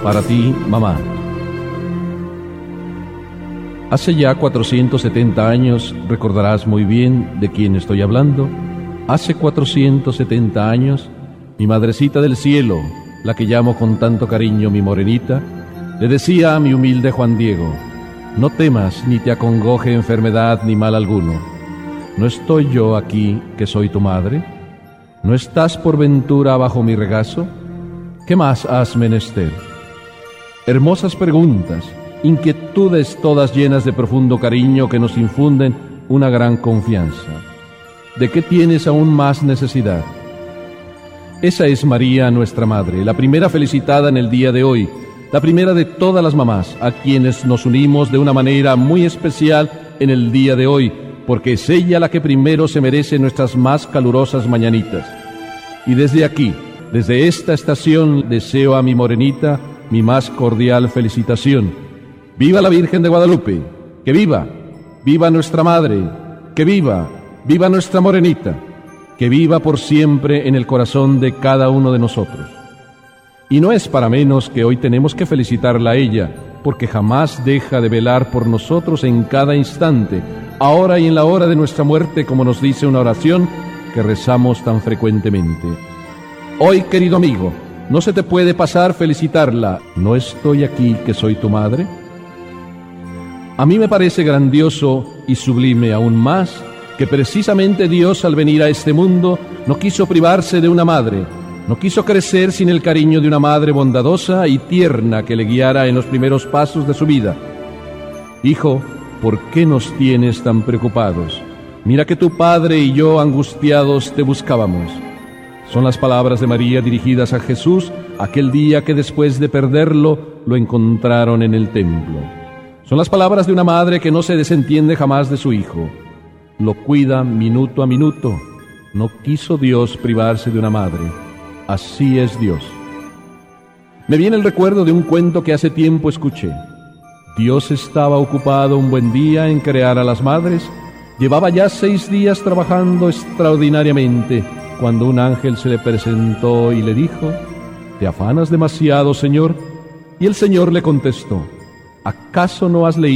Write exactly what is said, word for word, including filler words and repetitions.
Para ti, mamá. Hace ya cuatrocientos setenta años, recordarás muy bien de quién estoy hablando. Hace cuatrocientos setenta años, mi madrecita del cielo, la que llamo con tanto cariño mi morenita, le decía a mi humilde Juan Diego: no temas ni te acongoje enfermedad ni mal alguno. ¿No estoy yo aquí que soy tu madre? ¿No estás por ventura bajo mi regazo? ¿Qué más has menester? Hermosas preguntas, inquietudes todas llenas de profundo cariño que nos infunden una gran confianza. ¿De qué tienes aún más necesidad? Esa es María, nuestra madre, la primera felicitada en el día de hoy, la primera de todas las mamás, a quienes nos unimos de una manera muy especial en el día de hoy, porque es ella la que primero se merece nuestras más calurosas mañanitas. Y desde aquí, desde esta estación, deseo a mi morenita mi más cordial felicitación. ¡Viva la Virgen de Guadalupe! ¡Que viva! ¡Viva nuestra madre! ¡Que viva! ¡Viva nuestra morenita! ¡Que viva por siempre en el corazón de cada uno de nosotros! Y no es para menos que hoy tenemos que felicitarla a ella, porque jamás deja de velar por nosotros en cada instante, ahora y en la hora de nuestra muerte, como nos dice una oración que rezamos tan frecuentemente. Hoy, querido amigo, no se te puede pasar felicitarla. ¿No estoy aquí que soy tu madre? A mí me parece grandioso y sublime aún más que precisamente Dios, al venir a este mundo, no quiso privarse de una madre, no quiso crecer sin el cariño de una madre bondadosa y tierna que le guiara en los primeros pasos de su vida. Hijo, ¿por qué nos tienes tan preocupados? Mira que tu padre y yo angustiados te buscábamos. Son las palabras de María dirigidas a Jesús aquel día que después de perderlo lo encontraron en el templo. Son las palabras de una madre que no se desentiende jamás de su hijo. Lo cuida minuto a minuto. No quiso Dios privarse de una madre. Así es Dios. Me viene el recuerdo de un cuento que hace tiempo escuché. Dios estaba ocupado un buen día en crear a las madres. Llevaba ya seis días trabajando extraordinariamente cuando un ángel se le presentó y le dijo: ¿te afanas demasiado, Señor? Y el Señor le contestó: ¿acaso no has leído